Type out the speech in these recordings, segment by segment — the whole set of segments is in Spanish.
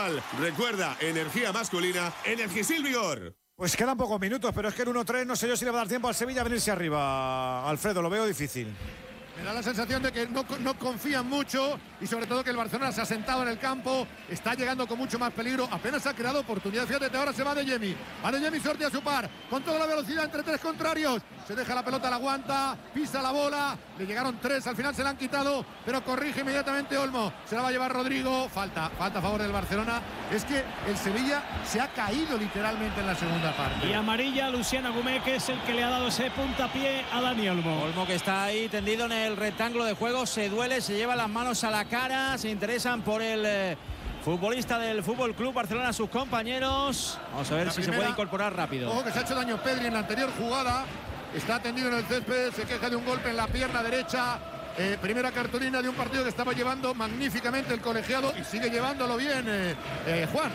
Naval. Recuerda, energía masculina, Energisil Vigor. Pues quedan pocos minutos, pero es que el 1-3 no sé yo si le va a dar tiempo al Sevilla a venirse arriba. Alfredo, lo veo difícil. Me da la sensación de que no confían mucho y sobre todo que el Barcelona se ha sentado en el campo, está llegando con mucho más peligro, apenas ha creado oportunidad. Fíjate, ahora se va De Jemi. A De Jemi sortea su par, con toda la velocidad entre tres contrarios. Se deja la pelota, la aguanta, pisa la bola. Le llegaron tres, al final se la han quitado, pero corrige inmediatamente Olmo. Se la va a llevar Rodrigo. Falta a favor del Barcelona. Es que el Sevilla se ha caído literalmente en la segunda parte. Y amarilla Lucien Agumé, que es el que le ha dado ese puntapié a Dani Olmo. Olmo, que está ahí tendido en el rectángulo de juego, se duele, se lleva las manos a la cara, se interesan por el futbolista del Fútbol Club Barcelona, sus compañeros. Vamos a ver si se puede incorporar rápido. Ojo, que se ha hecho daño Pedri en la anterior jugada. Está tendido en el césped, se queja de un golpe en la pierna derecha. Primera cartulina de un partido que estaba llevando magníficamente el colegiado y sigue llevándolo bien, Juan.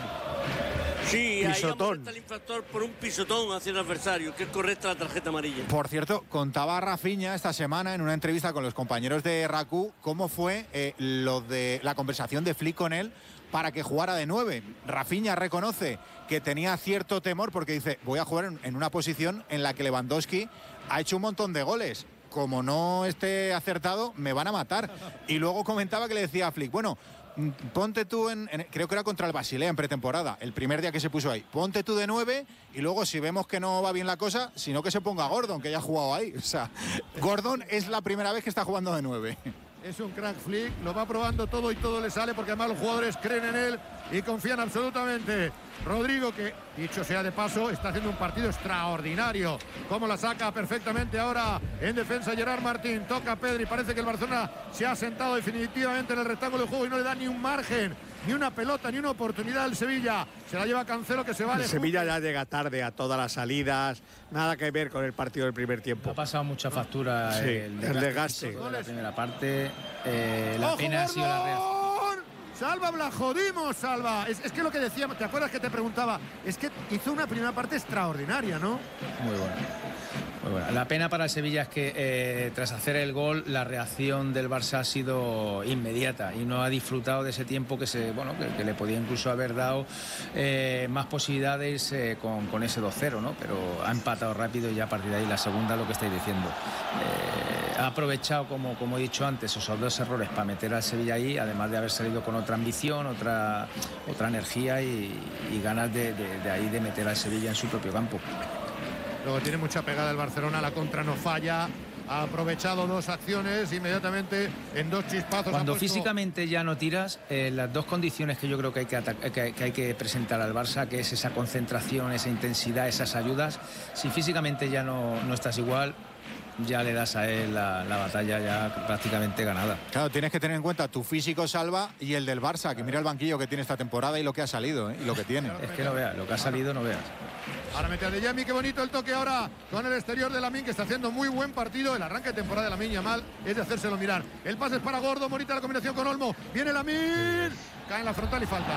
Sí, pisotón. Ahí está el infractor por un pisotón hacia el adversario, que es correcta la tarjeta amarilla. Por cierto, contaba Rafinha esta semana en una entrevista con los compañeros de RACU cómo fue lo de la conversación de Flick con él para que jugara de 9. Rafinha reconoce que tenía cierto temor porque dice, voy a jugar en una posición en la que Lewandowski ha hecho un montón de goles. Como no esté acertado, me van a matar. Y luego comentaba que le decía a Flick, bueno, ponte tú creo que era contra el Basilea en pretemporada, el primer día que se puso ahí, ponte tú de 9 y luego si vemos que no va bien la cosa, sino que se ponga Gordon, que ya ha jugado ahí. O sea, Gordon es la primera vez que está jugando de 9. Es un crack Flick, lo va probando todo y todo le sale porque además los jugadores creen en él y confían absolutamente. Rodrigo, que dicho sea de paso, está haciendo un partido extraordinario. Cómo la saca perfectamente ahora en defensa Gerard Martín. Toca a Pedri, parece que el Barcelona se ha sentado definitivamente en el rectángulo de juego y no le da ni un margen, ni una pelota, ni una oportunidad al Sevilla. Se la lleva Cancelo, que se va. El Sevilla ya llega tarde a todas las salidas, nada que ver con el partido del primer tiempo. Ha pasado mucha factura, sí, el desgaste. De la primera parte, la pena ha sido la reacción. Salva, la jodimos, Salva. Es que lo que decíamos, ¿te acuerdas que te preguntaba? Es que hizo una primera parte extraordinaria, ¿no? Muy buena. Muy buena. La pena para el Sevilla es que tras hacer el gol, la reacción del Barça ha sido inmediata y no ha disfrutado de ese tiempo que que le podía incluso haber dado más posibilidades con ese 2-0, ¿no? Pero ha empatado rápido y ya a partir de ahí la segunda, lo que estáis diciendo. Ha aprovechado, como he dicho antes, esos dos errores para meter al Sevilla ahí, además de haber salido con otra ambición, otra energía y ganas de ahí de meter al Sevilla en su propio campo. Luego tiene mucha pegada el Barcelona, la contra no falla. Ha aprovechado dos acciones inmediatamente en dos chispazos. Cuando físicamente ya no tiras, las dos condiciones que yo creo que hay que presentar al Barça, que es esa concentración, esa intensidad, esas ayudas, si físicamente ya no estás igual, ya le das a él la batalla ya prácticamente ganada. Claro, tienes que tener en cuenta tu físico, Salva, y el del Barça, que mira el banquillo que tiene esta temporada y lo que ha salido, y lo que tiene. Es que no veas, lo que ha salido no veas. Ahora mete a De Jemi, qué bonito el toque ahora con el exterior de Lamine, que está haciendo muy buen partido. El arranque de temporada de Lamine Yamal es de hacérselo mirar. El pase es para Gordo, bonita la combinación con Olmo. Viene Lamine, cae en la frontal y falta.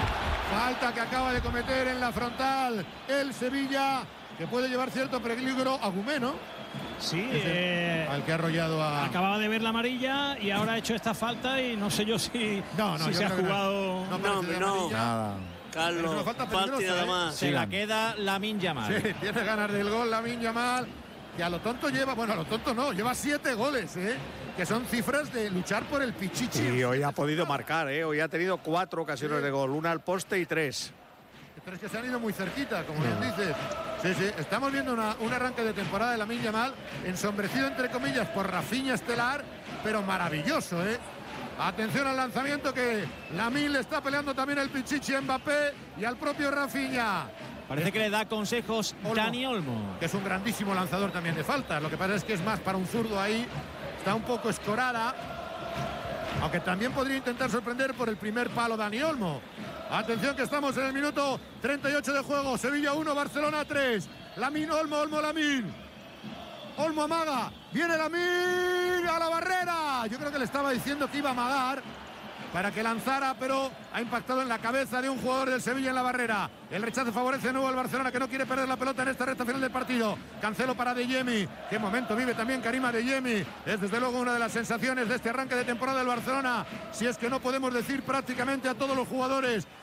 Falta que acaba de cometer en la frontal el Sevilla, que puede llevar cierto peligro a Agumé, ¿no? Sí, al que ha arrollado a... Acababa de ver la amarilla y ahora ha hecho esta falta y no sé yo si se ha jugado... No. Nada. Carlos, falta nada más. Se la queda Lamine Yamal. Sí, tiene ganas del gol Lamine Yamal, que a lo tonto lleva, bueno, a lo tonto no, lleva 7 goles, que son cifras de luchar por el pichichi. Y hoy ha podido marcar, hoy ha tenido 4 ocasiones de gol, una al poste y 3. 3 que se han ido muy cerquita, como bien dices. Sí, estamos viendo un arranque de temporada de Lamine Yamal, ensombrecido entre comillas por Rafinha estelar, pero maravilloso, Atención al lanzamiento, que Lamine le está peleando también el pichichi a Mbappé y al propio Rafinha. Parece que le da consejos Dani Olmo, que es un grandísimo lanzador también de faltas. Lo que pasa es que es más para un zurdo ahí. Está un poco escorada, aunque también podría intentar sorprender por el primer palo Dani Olmo. Atención, que estamos en el minuto 38 de juego. Sevilla 1, Barcelona 3. Lamine, Olmo, Lamine. Olmo amaga, viene Lamine a la barrera. Yo creo que le estaba diciendo que iba a amagar para que lanzara, pero ha impactado en la cabeza de un jugador del Sevilla en la barrera. El rechazo favorece de nuevo al Barcelona, que no quiere perder la pelota en esta recta final del partido. Cancelo para De Jemi. Qué momento vive también Karima De Jemi. Es desde luego una de las sensaciones de este arranque de temporada del Barcelona. Si es que no podemos decir prácticamente a todos los jugadores